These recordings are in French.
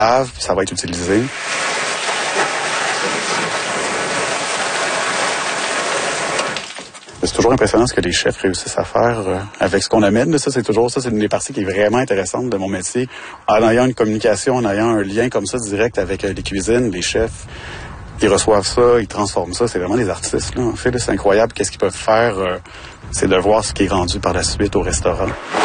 puis ça va être utilisé. C'est toujours impressionnant ce que les chefs réussissent à faire avec ce qu'on amène. Ça, c'est une des parties qui est vraiment intéressante de mon métier. En ayant une communication, en ayant un lien comme ça direct avec les cuisines, les chefs, ils reçoivent ça, ils transforment ça. C'est vraiment des artistes, là. En fait, là, c'est incroyable qu'est-ce qu'ils peuvent faire. C'est de voir ce qui est rendu par la suite au restaurant.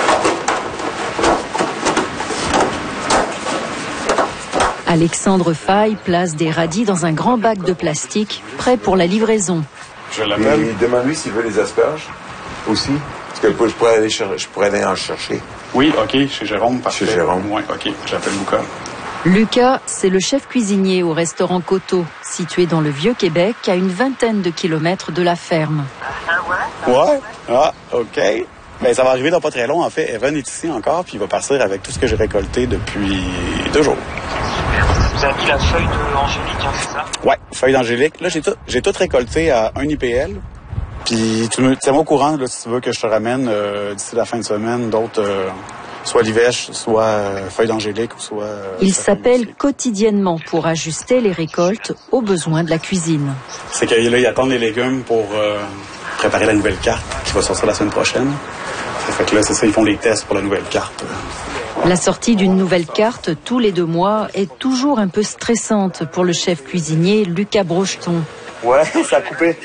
Alexandre Faye place des radis dans un grand bac de plastique, prêt pour la livraison. Je l'appelle. Demande-lui s'il veut les asperges aussi. Parce que je pourrais aller en chercher. Oui, OK, chez Jérôme. Parfait. Chez Jérôme. Oui, OK, j'appelle Lucas. Lucas, c'est le chef cuisinier au restaurant Coteau, situé dans le Vieux-Québec, à une vingtaine de kilomètres de la ferme. Ouais? Ah, OK. Ben, ça va arriver dans pas très long, en fait. Evan est ici encore, puis il va partir avec tout ce que j'ai récolté depuis 2 jours. Vous avez mis la feuille d'Angélique, hein, c'est ça? Ouais, feuille d'Angélique. Là, j'ai tout récolté à 1 IPL. Puis, tiens-moi au courant, là, si tu veux que je te ramène d'ici la fin de semaine d'autres, soit l'ivèche, soit feuille d'Angélique, ou soit... Il s'appelle quotidiennement pour ajuster les récoltes aux besoins de la cuisine. C'est qu'il là, ils attendent les légumes pour préparer la nouvelle carte qui va sortir la semaine prochaine. Ça fait que là, c'est ça, ils font les tests pour la nouvelle carte. La sortie d'une nouvelle carte tous les 2 mois est toujours un peu stressante pour le chef cuisinier Lucas Brocheton. Ouais, ça a coupé.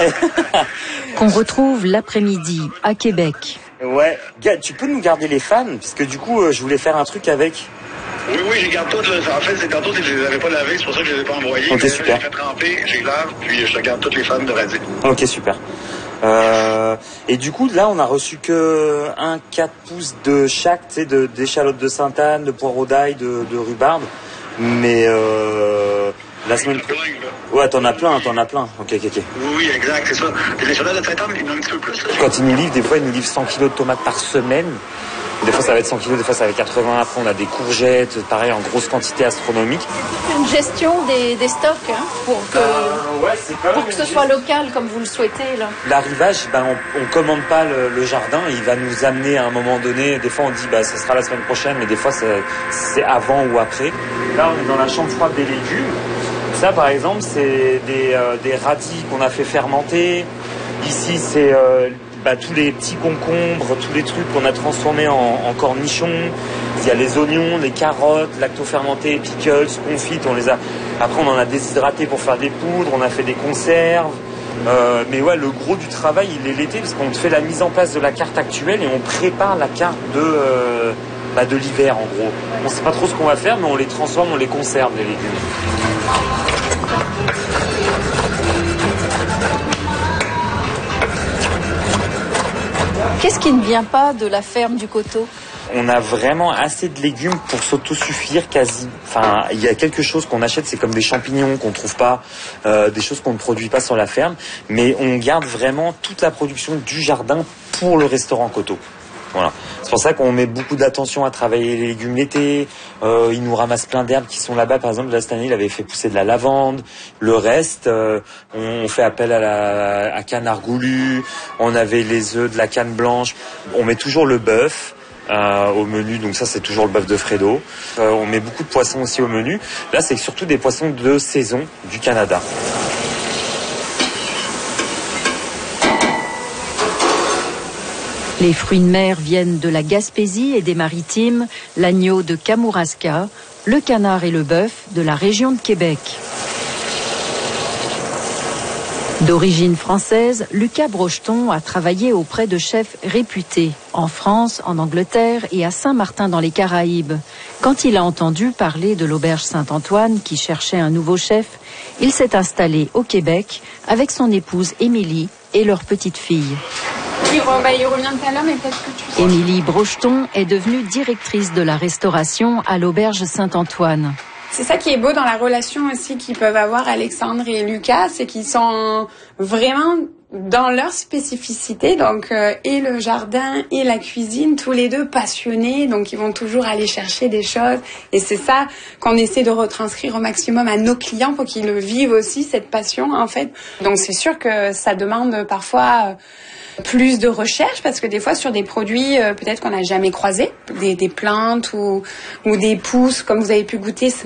Qu'on retrouve l'après-midi à Québec. Ouais, tu peux nous garder les fans, parce que du coup, je voulais faire un truc avec. Oui, j'ai gardé toutes. En fait, c'est tantôt, je les avais pas lavés, c'est pour ça que je les ai pas envoyés. Ok, super. J'ai fait tremper, j'ai lave, puis je garde toutes les fans de radis. Ok, super. Et du coup, là, on a reçu que 4 pouces de chaque, tu sais, d'échalotes de Sainte-Anne, de poireaux d'ail, de rhubarbe. Mais la semaine prochaine. Ouais, t'en as plein. Ok. Oui, exact, c'est ça. Les échalotes de Sainte-Anne, ils en ont un petit peu plus. Là. Quand ils nous livrent, des fois, ils nous livrent 100 kilos de tomates par semaine. Des fois, ça va être 100 kilos, des fois, ça va être 80. Après, on a des courgettes, pareil, en grosse quantité astronomique. Une gestion des stocks, hein, pour que ce soit local comme vous le souhaitez. Là. L'arrivage, on commande pas le jardin, il va nous amener à un moment donné. Des fois, on dit ça sera la semaine prochaine, mais des fois, c'est avant ou après. Là, on est dans la chambre froide des légumes. Ça, par exemple, c'est des radis qu'on a fait fermenter. Ici, c'est tous les petits concombres, tous les trucs qu'on a transformés en cornichons. Il y a les oignons, les carottes, lacto-fermentés, pickles, confites. Après, on en a déshydraté pour faire des poudres. On a fait des conserves. Mais ouais, le gros du travail, il est l'été, parce qu'on fait la mise en place de la carte actuelle et on prépare la carte de l'hiver, en gros. On ne sait pas trop ce qu'on va faire, mais on les transforme, on les conserve, les légumes. Qu'est-ce qui ne vient pas de la ferme du Coteau? On a vraiment assez de légumes pour s'autosuffire quasi. Enfin, il y a quelque chose qu'on achète, c'est comme des champignons qu'on trouve pas, des choses qu'on ne produit pas sur la ferme, mais on garde vraiment toute la production du jardin pour le restaurant Coteau. Voilà. C'est pour ça qu'on met beaucoup d'attention à travailler les légumes l'été. Ils nous ramassent plein d'herbes qui sont là-bas. Par exemple, là, cette année, il avait fait pousser de la lavande. Le reste, on fait appel à canard goulu. On avait les œufs de la canne blanche. On met toujours le bœuf au menu. Donc ça, c'est toujours le bœuf de Fredo. On met beaucoup de poissons aussi au menu. Là, c'est surtout des poissons de saison du Canada. Les fruits de mer viennent de la Gaspésie et des Maritimes, l'agneau de Kamouraska, le canard et le bœuf de la région de Québec. D'origine française, Lucas Brocheton a travaillé auprès de chefs réputés, en France, en Angleterre et à Saint-Martin dans les Caraïbes. Quand il a entendu parler de l'Auberge Saint-Antoine qui cherchait un nouveau chef, il s'est installé au Québec avec son épouse Émilie et leur petite fille. Il revient tout à l'heure, mais peut-être que tu sais. Émilie Brocheton est devenue directrice de la restauration à l'Auberge Saint-Antoine. C'est ça qui est beau dans la relation aussi qu'ils peuvent avoir Alexandre et Lucas, c'est qu'ils sont vraiment dans leur spécificité, donc et le jardin et la cuisine, tous les deux passionnés, donc ils vont toujours aller chercher des choses, et c'est ça qu'on essaie de retranscrire au maximum à nos clients pour qu'ils le vivent aussi, cette passion en fait. Donc c'est sûr que ça demande parfois plus de recherche, parce que des fois sur des produits peut-être qu'on n'a jamais croisés, des plantes ou des pousses comme vous avez pu goûter ce